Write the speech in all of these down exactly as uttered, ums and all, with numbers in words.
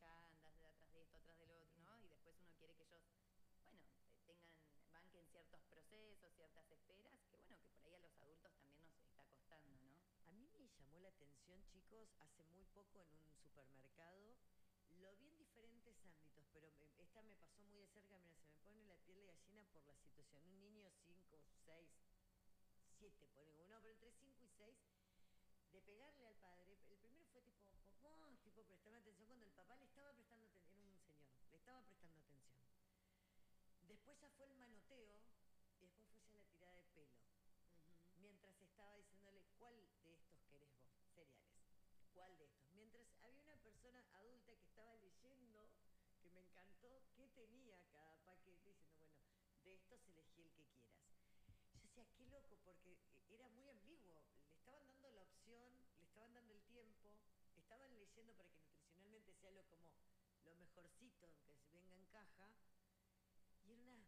allá, andás de atrás de esto, atrás del otro, ¿no? Y después uno quiere que ellos, bueno, tengan, banquen ciertos procesos, ciertas esperas, que bueno, que por ahí a los adultos también nos está costando, ¿no? A mí me llamó la atención, chicos, hace muy poco en un supermercado. Lo vi en diferentes ámbitos, pero me, esta me pasó muy de cerca. Mira, se me pone la piel de gallina por la situación. Un niño cinco, seis, siete, pone uno, pero entre cinco y seis, de pegarle al padre. El primero fue tipo, popó, tipo prestarme atención cuando el papá le estaba prestando atención. Era un señor, le estaba prestando atención. Después ya fue el manoteo y después fue ya la tirada de pelo. Uh-huh. Mientras estaba diciéndole, ¿cuál de estos querés vos? Cereales. ¿Cuál de estos? Mientras había una persona adulta que estaba leyendo, que me encantó, qué tenía cada paquete, diciendo, bueno, de estos elegí el que quieras. Yo decía, qué loco, porque era muy ambiguo. Le estaban dando la opción, le estaban dando el tiempo, estaban leyendo para que nutricionalmente sea lo como lo mejorcito, que se venga en caja. Y era una...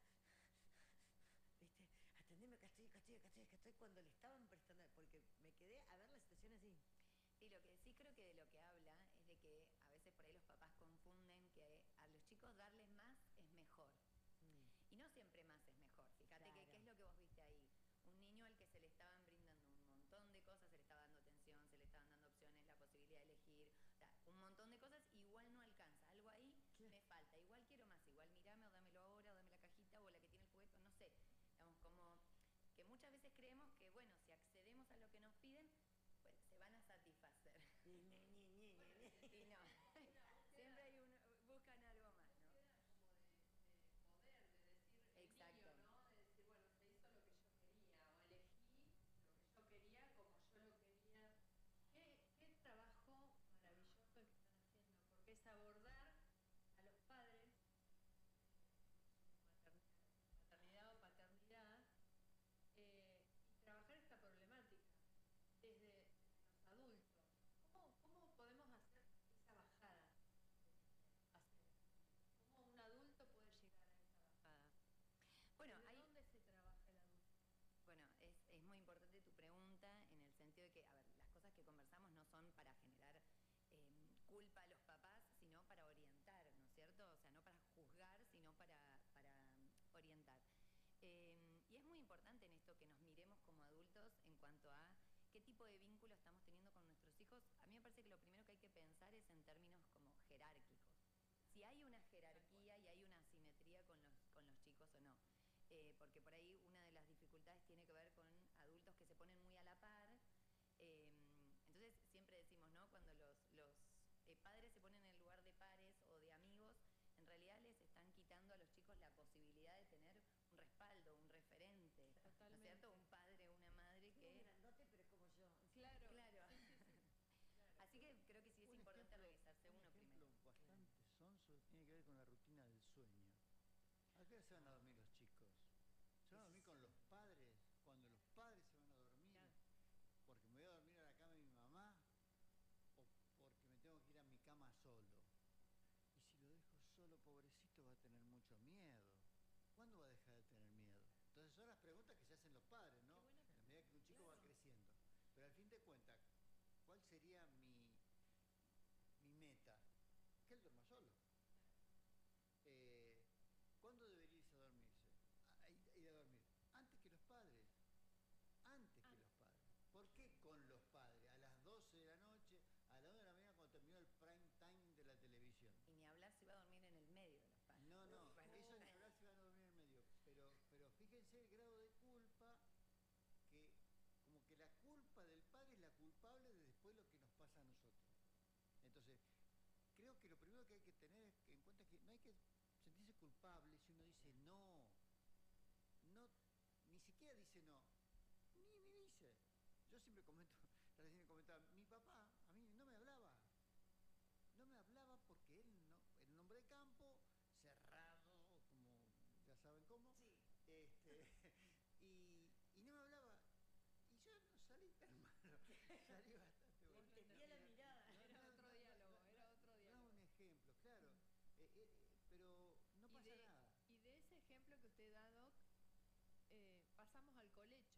¿Viste? Atendeme, acá estoy, acá estoy, acá estoy, acá estoy, cuando le estaban prestando... Porque me quedé a ver la situación así. Y lo que sí creo que de lo que habla es de que a veces por ahí los papás confunden que a los chicos darles más es mejor. Mm. Y no siempre más es mejor. Fíjate claro. que qué es lo que vos viste ahí. Un niño al que se le estaban brindando un montón de cosas, se le estaba dando atención, se le estaban dando opciones, la posibilidad de elegir, o sea, un montón de cosas, igual no alcanza. Algo ahí claro. me falta, igual quiero más, igual mirame o dámelo ahora, o dame la cajita o la que tiene el juguete, no sé. Digamos, como que muchas veces creemos que, bueno, si accedemos a lo que nos piden, pues se van a satisfacer. Ni, ni, ni, ni, bueno, y no, siempre hay uno, buscan algo más, ¿no? Como de, de poder, de decir el exacto. niño, ¿no? De decir, bueno, se hizo lo que yo quería, o elegí lo que yo quería como yo lo quería. Qué, qué trabajo maravilloso el que están haciendo, porque es abordar a los padres su maternidad o paternidad eh, y trabajar esta problemática desde los adultos. ¿Cómo, cómo podemos hacer esa bajada? Hacer? ¿Cómo un adulto puede llegar a esa bajada? Bueno, ¿De hay... dónde se trabaja el adulto? Bueno, es, es muy importante tu pregunta en el sentido de que, a ver, las cosas que conversamos no son para generar eh, culpa a los papás, sino para orientar, ¿no es cierto? O sea, no para juzgar, sino para, para orientar. Eh, y es muy importante en esto que nos miremos como adultos en cuanto a qué tipo de vínculo estamos teniendo con nuestros hijos. A mí me parece que lo primero que hay que pensar es en términos como jerárquicos. Si hay una jerarquía y hay una asimetría con los, con los chicos o no. Eh, porque por ahí una de las dificultades tiene que ver con adultos que se ponen muy a la par. Eh, entonces siempre decimos, ¿no? Cuando los, los eh, padres se ponen en el lugar de pares o de amigos, en realidad les están quitando a los chicos la posibilidad de tener un respaldo, un referente, totalmente. ¿no es cierto? Un padre o una madre sí, que... un grandote, pero es como yo. Claro, claro. Sí, sí, sí. Claro. Así que creo que sí es un importante ejemplo, revisarse un uno ejemplo primero. bastante claro. sonso tiene que ver con la rutina del sueño. ¿A qué hora se van a dormir los chicos? ¿Se van a dormir con los padres? Cuando los padres se van a dormir, claro. porque me voy a dormir a la cama de mi mamá o porque me tengo que ir a mi cama solo. Y si lo dejo solo, pobrecito, va a tener mucho miedo. ¿Cuándo va a dejar de tener miedo? Entonces son las preguntas que se hacen los padres, ¿no? A medida que un chico claro. va creciendo. Pero al fin de cuentas, ¿cuál sería mi, mi meta? Que él duerma solo. Eh, ¿Cuándo debería irse a dormirse? A, ir a dormir. Antes que los padres. Antes ah. que los padres. ¿Por qué con los padres? A las doce de la noche, a las dos de la mañana cuando terminó el prime time de la televisión. Y ni hablar si va a dormir en el medio de los padres. No, no, bueno. eso ni hablar si van a dormir en el medio. Pero, pero fíjense el grado de culpa que, como que la culpa del padre es la culpable de después lo que nos pasa a nosotros. Entonces, creo que lo primero que hay que tener en cuenta es que no hay que sentirse culpable si uno dice no. No, ni siquiera dice no. Ni, ni dice. Yo siempre comento, recién comentaba, mi papá a mí no me hablaba. No me hablaba porque él no, era un hombre de campo, cerrado, como ya saben cómo. Sí. Este, y, y no me hablaba. Y yo no salí, hermano. Salí bastante bueno. Entendía la mirada. No, era no, otro no, diálogo, no, era otro diálogo. Era un ejemplo, claro. Eh, eh, pero no pasa y de, nada. Y de ese ejemplo que usted ha dado, eh, pasamos al colecho.